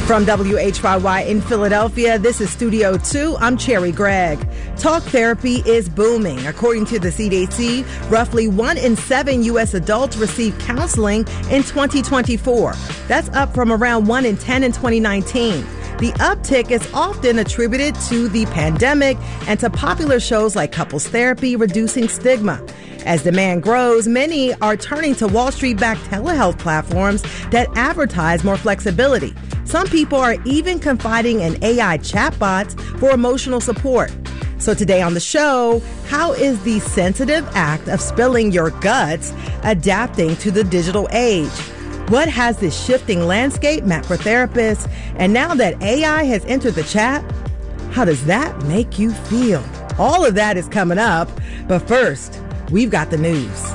From WHYY in Philadelphia, this is Studio 2. I'm Cherry Gregg. Talk therapy is booming. According to the CDC, roughly 1 in 7 U.S. adults receive counseling in 2024. That's up from around 1 in 10 in 2019. The uptick is often attributed to the pandemic and to popular shows like Couples Therapy, reducing stigma. As demand grows, many are turning to Wall Street-backed telehealth platforms that advertise more flexibility. Some people are even confiding in AI chatbots for emotional support. So today on the show, how is the sensitive act of spilling your guts adapting to the digital age? What has this shifting landscape meant for therapists? And now that AI has entered the chat, how does that make you feel? All of that is coming up. But first, we've got the news.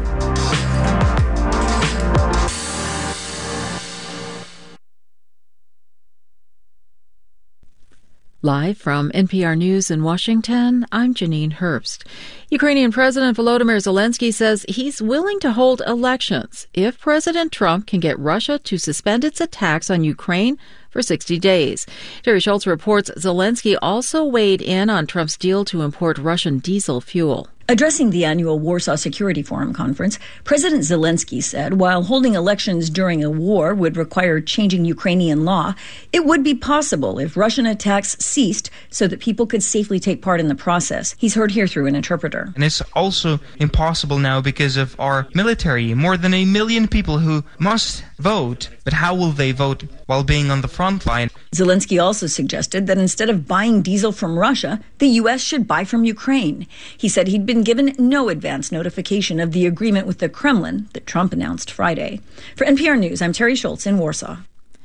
Live from NPR News in Washington, I'm Janine Herbst. Ukrainian President Volodymyr Zelensky says he's willing to hold elections if President Trump can get Russia to suspend its attacks on Ukraine for 60 days. Terry Schultz reports Zelensky also weighed in on Trump's deal to import Russian diesel fuel. Addressing the annual Warsaw Security Forum conference, President Zelensky said while holding elections during a war would require changing Ukrainian law, it would be possible if Russian attacks ceased so that people could safely take part in the process. He's heard here through an interpreter. And it's also impossible now because of our military. More than 1 million people who must vote. But how will they vote while being on the front line? Zelensky also suggested that instead of buying diesel from Russia, the U.S. should buy from Ukraine. He said he'd been given no advance notification of the agreement with the Kremlin that Trump announced Friday. For NPR News, I'm Terry Schultz in Warsaw.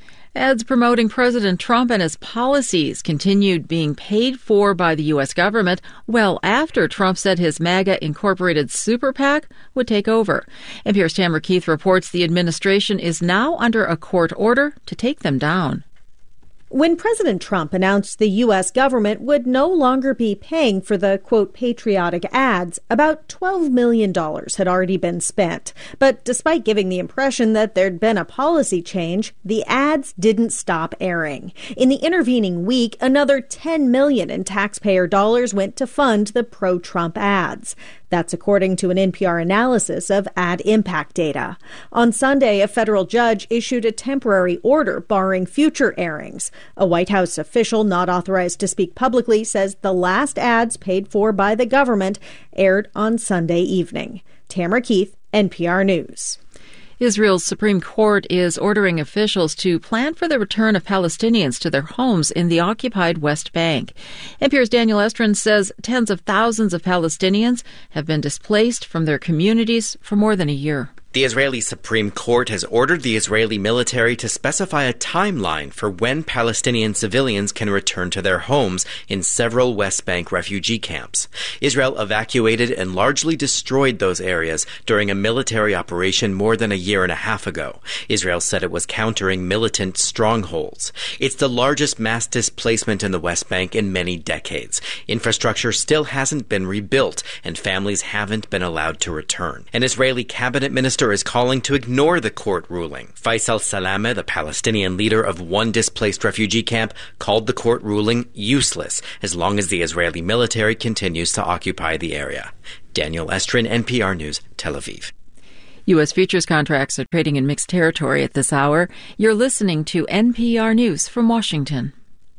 Ads promoting President Trump and his policies continued being paid for by the U.S. government well after Trump said his MAGA-incorporated super PAC would take over. NPR's Tamara Keith reports the administration is now under a court order to take them down. When President Trump announced the U.S. government would no longer be paying for the, quote, patriotic ads, about $12 million had already been spent. But despite giving the impression that there'd been a policy change, the ads didn't stop airing. In the intervening week, another $10 million in taxpayer dollars went to fund the pro-Trump ads. That's according to an NPR analysis of ad impact data. On Sunday, a federal judge issued a temporary order barring future airings. A White House official not authorized to speak publicly says the last ads paid for by the government aired on Sunday evening. Tamara Keith, NPR News. Israel's Supreme Court is ordering officials to plan for the return of Palestinians to their homes in the occupied West Bank. NPR's Daniel Estrin says tens of thousands of Palestinians have been displaced from their communities for more than a year. The Israeli Supreme Court has ordered the Israeli military to specify a timeline for when Palestinian civilians can return to their homes in several West Bank refugee camps. Israel evacuated and largely destroyed those areas during a military operation more than a year and a half ago. Israel said it was countering militant strongholds. It's the largest mass displacement in the West Bank in many decades. Infrastructure still hasn't been rebuilt, and families haven't been allowed to return. An Israeli cabinet minister is calling to ignore the court ruling. Faisal Salameh, the Palestinian leader of one displaced refugee camp, called the court ruling useless as long as the Israeli military continues to occupy the area. Daniel Estrin, NPR News, Tel Aviv. U.S. futures contracts are trading in mixed territory at this hour. You're listening to NPR News from Washington.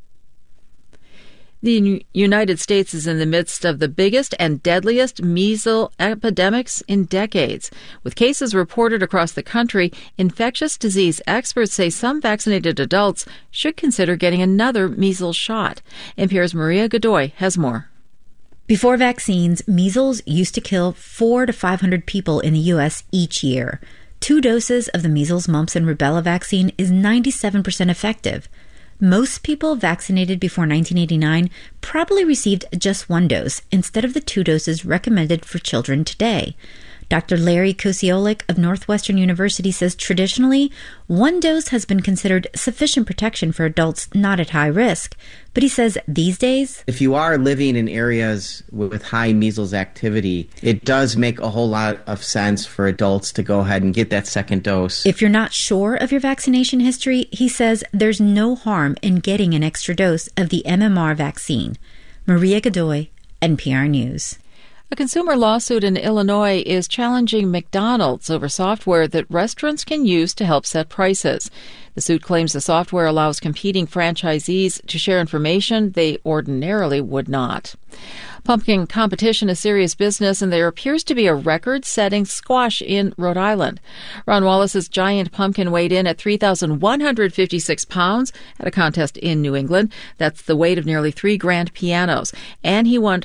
The United States is in the midst of the biggest and deadliest measles epidemics in decades. With cases reported across the country, infectious disease experts say some vaccinated adults should consider getting another measles shot. NPR's Maria Godoy has more. Before vaccines, measles used to kill 400 to 500 people in the U.S. each year. 2 doses of the measles, mumps, and rubella vaccine is 97% effective. Most people vaccinated before 1989 probably received just 1 dose instead of the 2 doses recommended for children today. Dr. Larry Kosiolek of Northwestern University says traditionally, one dose has been considered sufficient protection for adults not at high risk. But he says these days, if you are living in areas with high measles activity, it does make a whole lot of sense for adults to go ahead and get that second dose. If you're not sure of your vaccination history, he says there's no harm in getting an extra dose of the MMR vaccine. Maria Godoy, NPR News. A consumer lawsuit in Illinois is challenging McDonald's over software that restaurants can use to help set prices. The suit claims the software allows competing franchisees to share information they ordinarily would not. Pumpkin competition is serious business, and there appears to be a record-setting squash in Rhode Island. Ron Wallace's giant pumpkin weighed in at 3,156 pounds at a contest in New England. That's the weight of nearly 3 grand pianos, and he won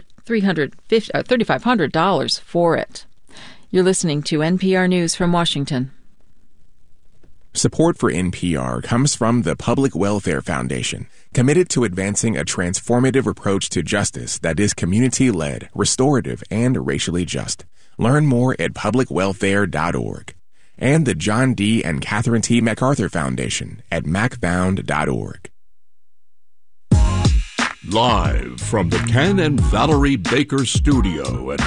$3,500 for it. You're listening to NPR News from Washington. Support for NPR comes from the Public Welfare Foundation, committed to advancing a transformative approach to justice that is community-led, restorative, and racially just. Learn more at publicwelfare.org. And the John D. and Catherine T. MacArthur Foundation at macfound.org. Live from the Ken and Valerie Baker studio at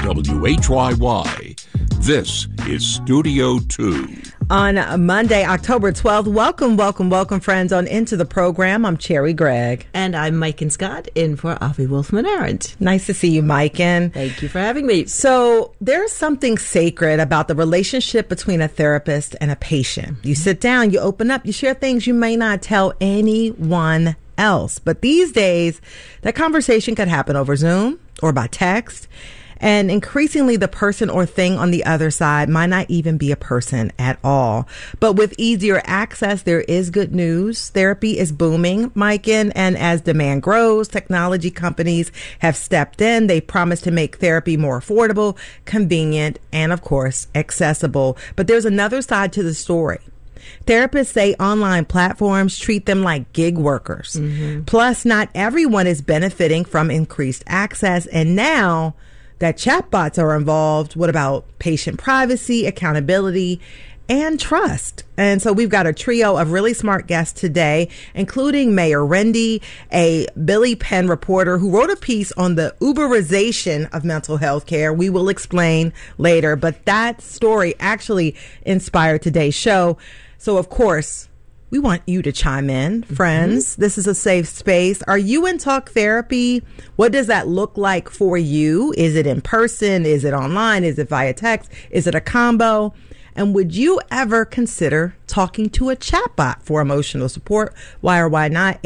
WHYY, this is Studio 2. On Monday, October 12th, welcome, friends, on Into the Program. I'm Cherry Gregg. And I'm Maiken Scott, in for Avi Wolfman-Arndt. Nice to see you, Maiken. Thank you for having me. So there's something sacred about the relationship between a therapist and a patient. You sit down, you open up, you share things you may not tell anyone else. But these days, that conversation could happen over Zoom or by text. And increasingly, the person or thing on the other side might not even be a person at all. But with easier access, there is good news. Therapy is booming, Maiken, and as demand grows, technology companies have stepped in. They promise to make therapy more affordable, convenient, and of course, accessible. But there's another side to the story. Therapists say online platforms treat them like gig workers. Mm-hmm. Plus, not everyone is benefiting from increased access. And now that chatbots are involved, what about patient privacy, accountability, and trust? And so we've got a trio of really smart guests today, including Mayor Rendy, a Billy Penn reporter who wrote a piece on the Uberization of mental health care. We will explain later, but that story actually inspired today's show. So, of course, we want you to chime in, friends. Mm-hmm. This is a safe space. Are you in talk therapy? What does that look like for you? Is it in person? Is it online? Is it via text? Is it a combo? And would you ever consider talking to a chatbot for emotional support? Why or why not?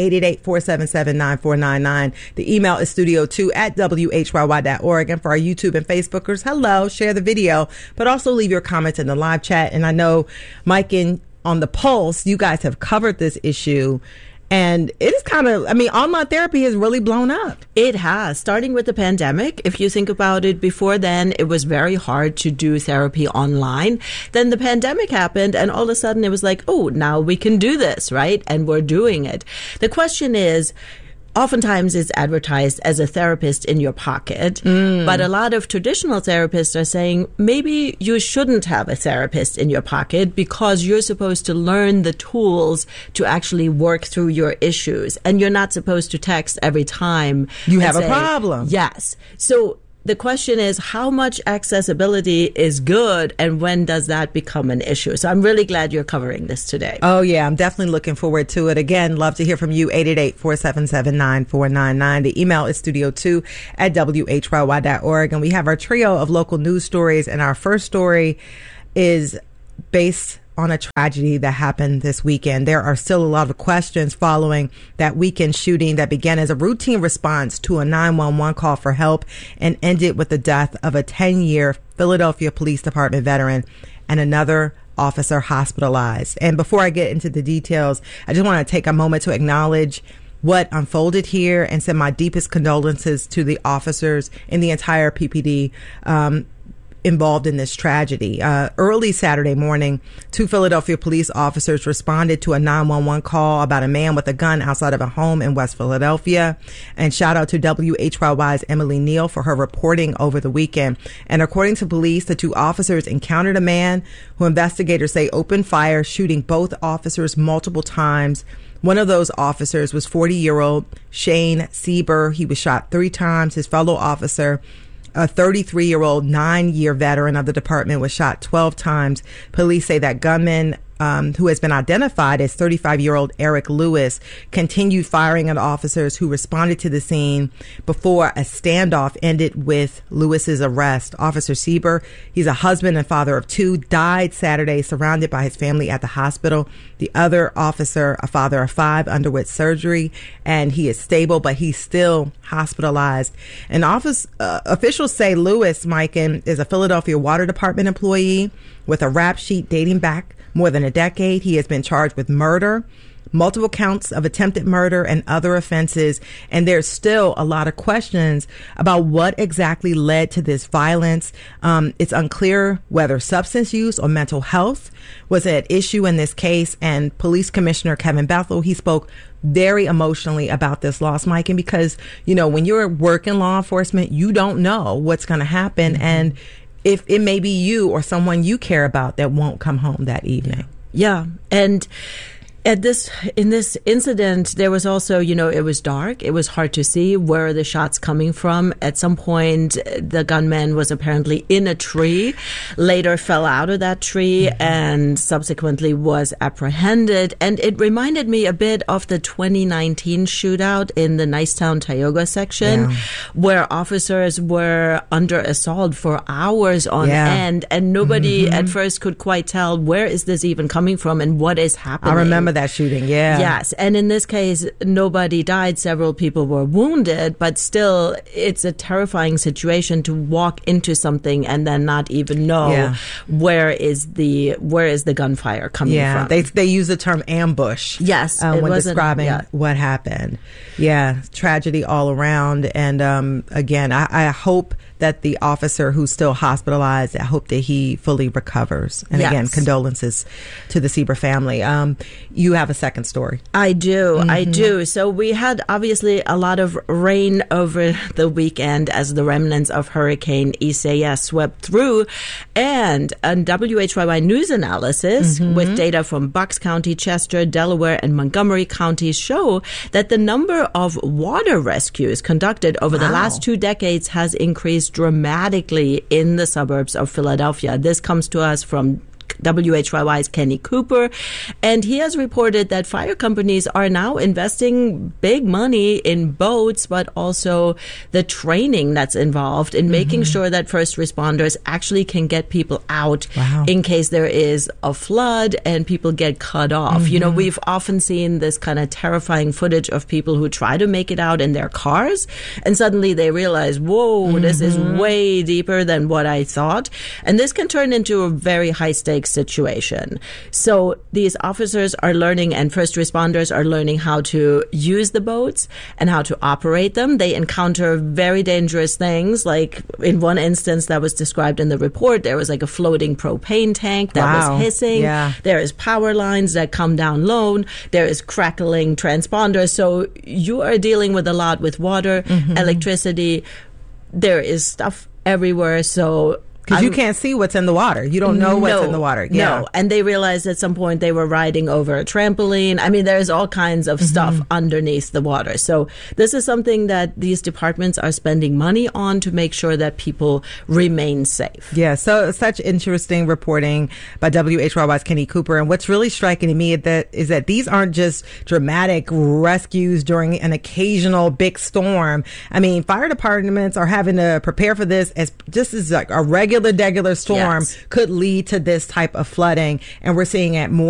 888-477-9499. The email is studio2@whyy.org. And for our YouTube and Facebookers, hello, share the video, but also leave your comments in the live chat. And I know Maiken, on the Pulse, you guys have covered this issue. And it is kind of, online therapy has really blown up. It has, starting with the pandemic. If you think about it, before then, it was very hard to do therapy online. Then the pandemic happened, and all of a sudden it was like, oh, now we can do this, right? And we're doing it. The question is, oftentimes it's advertised as a therapist in your pocket, but a lot of traditional therapists are saying maybe you shouldn't have a therapist in your pocket because you're supposed to learn the tools to actually work through your issues, and you're not supposed to text every time you have a problem. Yes. So the question is, how much accessibility is good, and when does that become an issue? So I'm really glad you're covering this today. Oh, yeah. I'm definitely looking forward to it. Again, love to hear from you. 888-477-9499. The email is studio2@whyy.org. And we have our trio of local news stories. And our first story is based on a tragedy that happened this weekend. There are still a lot of questions following that weekend shooting that began as a routine response to a 911 call for help and ended with the death of a 10-year Philadelphia Police Department veteran and another officer hospitalized. And before I get into the details, I just want to take a moment to acknowledge what unfolded here and send my deepest condolences to the officers in the entire PPD. involved in this tragedy. Early Saturday morning, 2 Philadelphia police officers responded to a 911 call about a man with a gun outside of a home in West Philadelphia. And shout out to WHYY's Emily Neal for her reporting over the weekend. And according to police, the 2 officers encountered a man who investigators say opened fire, shooting both officers multiple times. One of those officers was 40-year-old Shane Sieber. He was shot 3 times. His fellow officer, a 33-year-old 9-year veteran of the department, was shot 12 times. Police say that gunman, who has been identified as 35-year-old Eric Lewis, continued firing at officers who responded to the scene before a standoff ended with Lewis's arrest. Officer Sieber, he's a husband and father of 2, died Saturday surrounded by his family at the hospital. The other officer, a father of 5, underwent surgery, and he is stable, but he's still hospitalized. And officials say Lewis, Mikan, is a Philadelphia Water Department employee with a rap sheet dating back more than a decade. He has been charged with murder, multiple counts of attempted murder, and other offenses. And there's still a lot of questions about what exactly led to this violence. It's unclear whether substance use or mental health was at issue in this case. And Police Commissioner Kevin Bethel, he spoke very emotionally about this loss, Mike. And because, you know, when you're working law enforcement, you don't know what's going to happen. Mm-hmm. And if it may be you or someone you care about that won't come home that evening. Yeah. And in this incident, there was also, you know, it was dark. It was hard to see where are the shots coming from. At some point, the gunman was apparently in a tree, later fell out of that tree, and subsequently was apprehended. And it reminded me a bit of the 2019 shootout in the Nicetown Tioga section, where officers were under assault for hours on end, and nobody at first could quite tell where is this even coming from and what is happening. I remember that shooting, Yes, and in this case, nobody died. Several people were wounded, but still, it's a terrifying situation to walk into something and then not even know where is the gunfire coming from. They use the term ambush. Yes, when describing what happened. Yeah, tragedy all around. And again, I hope that the officer who's still hospitalized, I hope that he fully recovers. And again, condolences to the Sieber family. You have a second story. I do. So we had obviously a lot of rain over the weekend as the remnants of Hurricane Isaias swept through. And a WHYY news analysis with data from Bucks County, Chester, Delaware, and Montgomery counties show that the number of water rescues conducted over the last 2 decades has increased dramatically in the suburbs of Philadelphia. This comes to us from WHYY's Kenny Cooper, and he has reported that fire companies are now investing big money in boats, but also the training that's involved in making sure that first responders actually can get people out in case there is a flood and people get cut off. You know, we've often seen this kind of terrifying footage of people who try to make it out in their cars, and suddenly they realize, whoa, this is way deeper than what I thought. And this can turn into a very high-stakes situation. So these officers are learning, and first responders are learning how to use the boats and how to operate them. They encounter very dangerous things. Like in one instance that was described in the report, there was like a floating propane tank that was hissing. There is power lines that come down low. There is crackling transponders. So you are dealing with a lot with water, electricity. There is stuff everywhere. So because you can't see what's in the water. You don't know what's in the water. No. And they realized at some point they were riding over a trampoline. I mean, there's all kinds of stuff underneath the water. So this is something that these departments are spending money on to make sure that people remain safe. Yeah, so such interesting reporting by WHYY's Kenny Cooper. And what's really striking to me is that these aren't just dramatic rescues during an occasional big storm. I mean, fire departments are having to prepare for this as just as like a regular storm could lead to this type of flooding, and we're seeing it more